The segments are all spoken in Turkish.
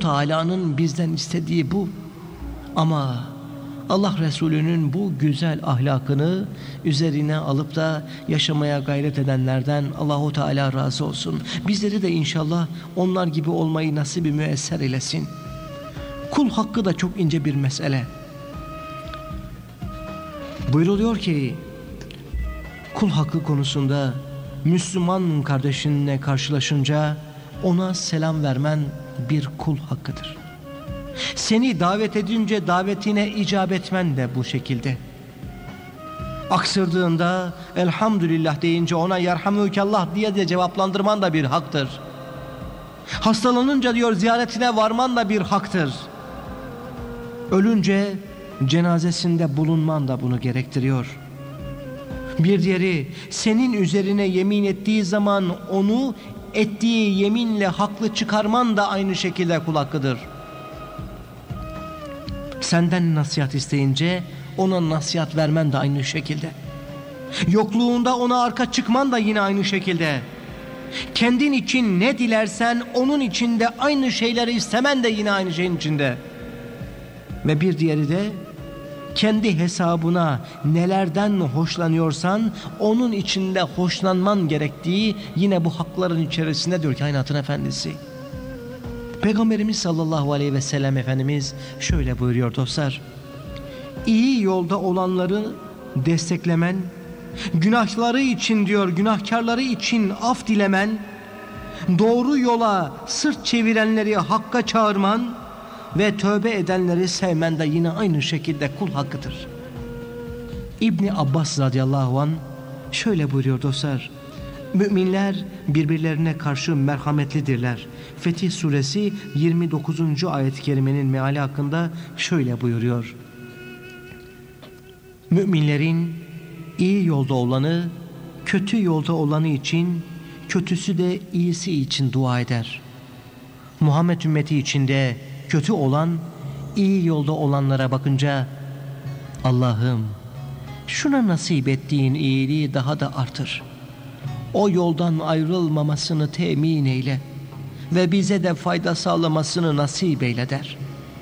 Teala'nın bizden istediği bu. Ama Allah Resulü'nün bu güzel ahlakını üzerine alıp da yaşamaya gayret edenlerden Allahu Teala razı olsun. Bizleri de inşallah onlar gibi olmayı nasip-i müesser eylesin. Kul hakkı da çok ince bir mesele. Buyruluyor ki kul hakkı konusunda Müslüman kardeşinle karşılaşınca ona selam vermen bir kul hakkıdır. Seni davet edince davetine icabet etmen de bu şekilde. Aksırdığında elhamdülillah deyince ona yerhamükallah diye de cevaplandırman da bir haktır. Hastalanınca diyor ziyaretine varman da bir haktır. Ölünce cenazesinde bulunman da bunu gerektiriyor. Bir diğeri, senin üzerine yemin ettiği zaman onu ettiği yeminle haklı çıkarman da aynı şekilde kul hakkıdır. Senden nasihat isteyince ona nasihat vermen de aynı şekilde. Yokluğunda ona arka çıkman da yine aynı şekilde. Kendin için ne dilersen onun için de aynı şeyleri istemen de yine aynı şeyin içinde. Ve bir diğeri de kendi hesabına nelerden hoşlanıyorsan onun içinde hoşlanman gerektiği yine bu hakların içerisinde diyor kainatın efendisi. Peygamberimiz sallallahu aleyhi ve sellem Efendimiz şöyle buyuruyor dostlar. İyi yolda olanları desteklemen, günahları için diyor günahkarları için af dilemen, doğru yola sırt çevirenleri hakka çağırman ve tövbe edenleri sevmen de yine aynı şekilde kul hakkıdır. İbni Abbas radıyallahu anh şöyle buyuruyor dostlar. Müminler birbirlerine karşı merhametlidirler. Fetih suresi 29. ayet-i kerimenin meali hakkında şöyle buyuruyor. Müminlerin iyi yolda olanı, kötü yolda olanı için, kötüsü de iyisi için dua eder. Muhammed ümmeti içinde kötü olan, iyi yolda olanlara bakınca Allah'ım şuna nasip ettiğin iyiliği daha da artır. O yoldan ayrılmamasını temin eyle ve bize de fayda sağlamasını nasip eyle der.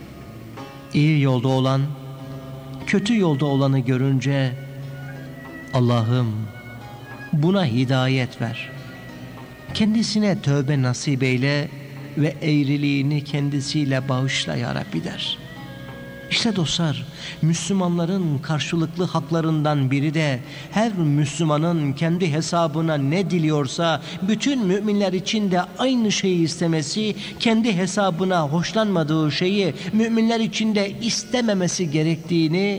İyi yolda olan, kötü yolda olanı görünce Allah'ım buna hidayet ver. Kendisine tövbe nasip eyle ve eğriliğini kendisiyle bağışla ya Rabbi der. İşte dostlar, Müslümanların karşılıklı haklarından biri de her Müslümanın kendi hesabına ne diliyorsa bütün müminler için de aynı şeyi istemesi, kendi hesabına hoşlanmadığı şeyi müminler için de istememesi gerektiğini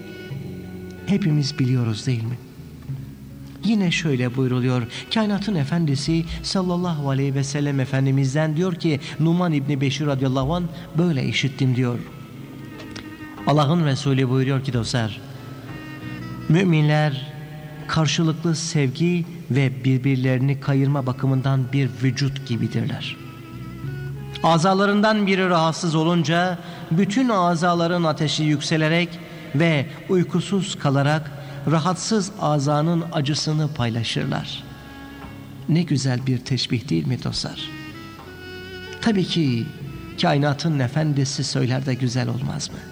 hepimiz biliyoruz değil mi? Yine şöyle buyruluyor. Kainatın efendisi sallallahu aleyhi ve sellem Efendimiz'den diyor ki Numan İbni Beşir radıyallahu anh böyle işittim diyor. Allah'ın Resulü buyuruyor ki dostlar, müminler karşılıklı sevgi ve birbirlerini kayırma bakımından bir vücut gibidirler. Azalarından biri rahatsız olunca bütün azaların ateşi yükselerek ve uykusuz kalarak rahatsız azanın acısını paylaşırlar. Ne güzel bir teşbih değil mi dostlar? Tabii ki kainatın efendisi söyler de güzel olmaz mı?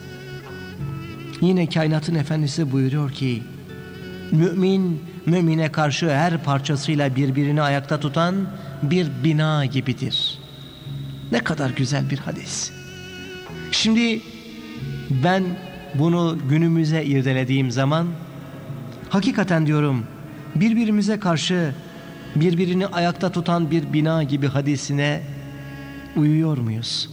Yine kainatın efendisi buyuruyor ki mümin, mümine karşı her parçasıyla birbirini ayakta tutan bir bina gibidir. Ne kadar güzel bir hadis. Şimdi ben bunu günümüze irdelediğim zaman hakikaten diyorum birbirimize karşı birbirini ayakta tutan bir bina gibi hadisine uyuyor muyuz?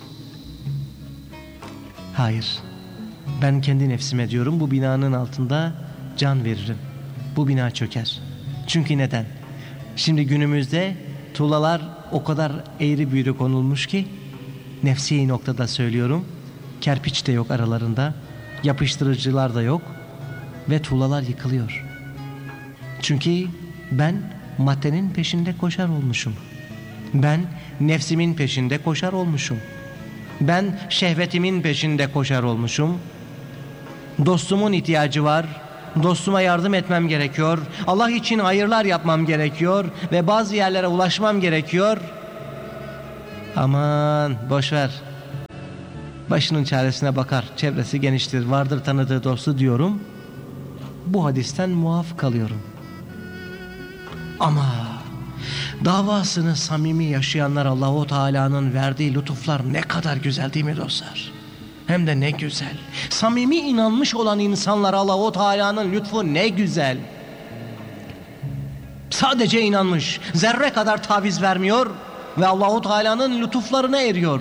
Hayır. Ben kendi nefsime diyorum bu binanın altında can veririm. Bu bina çöker. Çünkü neden? Şimdi günümüzde tuğlalar o kadar eğri büğrü konulmuş ki nefsi noktada söylüyorum. Kerpiç de yok aralarında. Yapıştırıcılar da yok. Ve tuğlalar yıkılıyor. Çünkü ben maddenin peşinde koşar olmuşum. Ben nefsimin peşinde koşar olmuşum. Ben şehvetimin peşinde koşar olmuşum. Dostumun ihtiyacı var. Dostuma yardım etmem gerekiyor. Allah için hayırlar yapmam gerekiyor. Ve bazı yerlere ulaşmam gerekiyor. Aman boş ver. başının çaresine bakar, çevresi geniştir, vardır tanıdığı dostu diyorum. Bu hadisten muaf kalıyorum. Ama davasını samimi yaşayanlar, Allahu Teala'nın verdiği lütuflar ne kadar güzel değil mi dostlar? Hem de ne güzel. Samimi inanmış olan insanlar, Allahu Teala'nın lütfu ne güzel. Sadece inanmış, zerre kadar taviz vermiyor ve Allahu Teala'nın lütuflarına eriyor.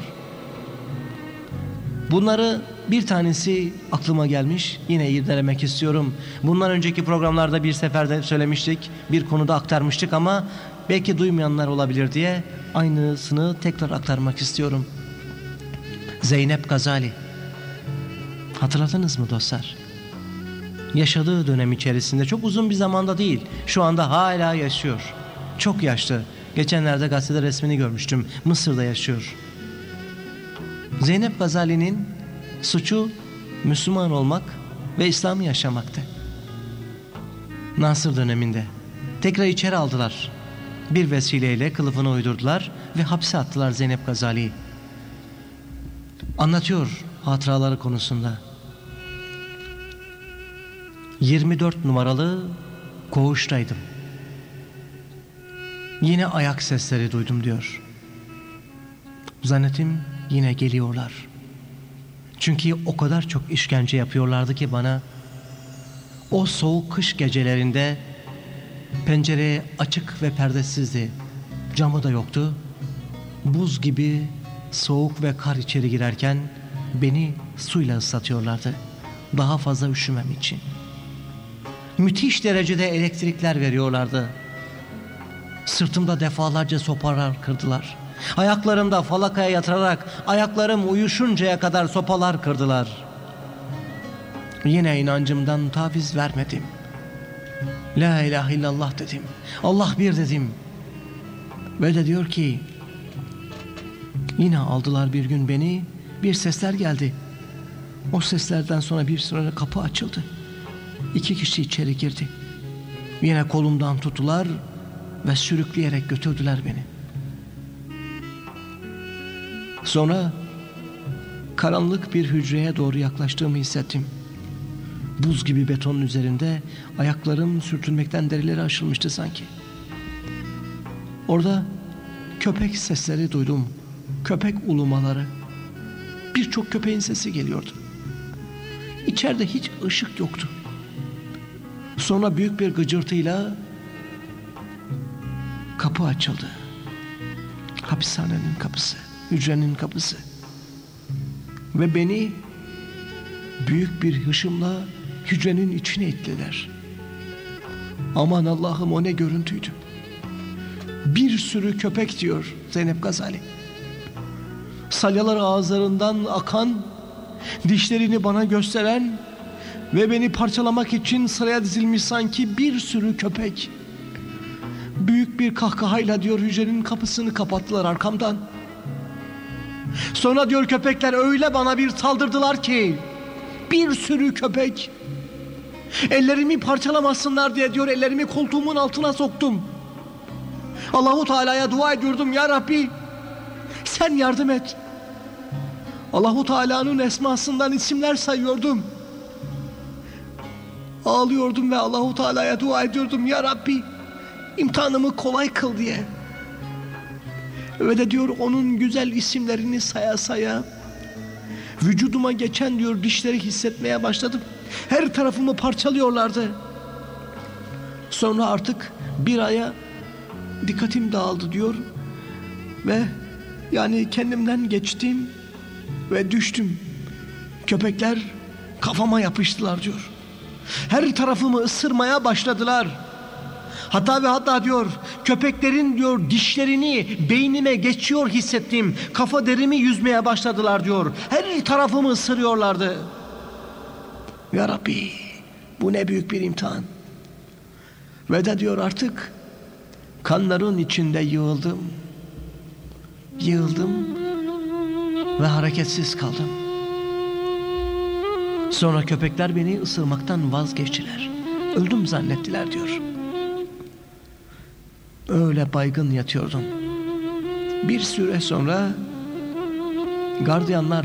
Bunları bir tanesi aklıma gelmiş, yine irdelemek istiyorum. Bundan önceki programlarda bir seferde söylemiştik, bir konuda aktarmıştık ama belki duymayanlar olabilir diye aynısını tekrar aktarmak istiyorum. Zeynep Gazali. Hatırladınız mı dostlar? Yaşadığı dönem içerisinde, çok uzun bir zamanda değil, şu anda hala yaşıyor. Çok yaşlı. Geçenlerde gazetede resmini görmüştüm. Mısır'da yaşıyor. Zeynep Gazali'nin suçu Müslüman olmak ve İslam'ı yaşamaktı. Nasır döneminde. Tekrar içeri aldılar. Bir vesileyle kılıfını uydurdular ve hapse attılar Zeynep Gazali'yi. Anlatıyor hatıraları konusunda. 24 numaralı koğuştaydım. Yine ayak sesleri duydum diyor. Zannettim yine geliyorlar. Çünkü o kadar çok işkence yapıyorlardı ki bana. O soğuk kış gecelerinde pencere açık ve perdesizdi. Camı da yoktu. Buz gibi soğuk ve kar içeri girerken beni suyla ıslatıyorlardı. Daha fazla üşümem için. Müthiş derecede elektrikler veriyorlardı. Sırtımda defalarca sopalar kırdılar. Ayaklarımda falakaya yatırarak ayaklarım uyuşuncaya kadar sopalar kırdılar. Yine inancımdan taviz vermedim. La ilahe illallah dedim. Allah bir dedim. Ve de diyor ki, yine aldılar bir gün beni, bir sesler geldi. O seslerden sonra bir süre kapı açıldı. 2 kişi içeri girdi. Yine kolumdan tuttular ve sürükleyerek götürdüler beni. Sonra karanlık bir hücreye doğru yaklaştığımı hissettim. Buz gibi betonun üzerinde ayaklarım sürtünmekten derileri aşılmıştı sanki. Orada köpek sesleri duydum. Köpek ulumaları. Birçok köpeğin sesi geliyordu. İçeride hiç ışık yoktu. Sonra büyük bir gıcırtıyla kapı açıldı. Hapishanenin kapısı, hücrenin kapısı. Ve beni büyük bir hışımla hücrenin içine ittiler. Aman Allah'ım, o ne görüntüydü. Bir sürü köpek diyor Zeynep Gazali. Salyalar ağızlarından akan, dişlerini bana gösteren ve beni parçalamak için sıraya dizilmiş sanki bir sürü köpek. Büyük bir kahkahayla diyor hücrenin kapısını kapattılar arkamdan. Sonra diyor köpekler öyle bana bir saldırdılar ki, bir sürü köpek. Ellerimi parçalamasınlar diye diyor ellerimi koltuğumun altına soktum. Allahu Teala'ya dua ediyordum, ya Rabbi sen yardım et. Allahu Teala'nın esmasından isimler sayıyordum. Ağlıyordum ve Allahu Teala'ya dua ediyordum, ya Rabbi imtihanımı kolay kıl diye. Ve de diyor onun güzel isimlerini saya saya vücuduma geçen diyor dişleri hissetmeye başladım. Her tarafımı parçalıyorlardı. Sonra artık bir aya dikkatim dağıldı diyor ve yani kendimden geçtim ve düştüm. Köpekler kafama yapıştılar diyor. Her tarafımı ısırmaya başladılar. Hatta ve hatta diyor köpeklerin diyor dişlerini beynime geçiyor hissettim. Kafa derimi yüzmeye başladılar diyor. Her tarafımı ısırıyorlardı. Ya Rabbi bu ne büyük bir imtihan. Ve de diyor artık kanların içinde yığıldım. Yığıldım ve hareketsiz kaldım. Sonra köpekler beni ısırmaktan vazgeçtiler. Öldüm zannettiler diyor. Öyle baygın yatıyordum. Bir süre sonra gardiyanlar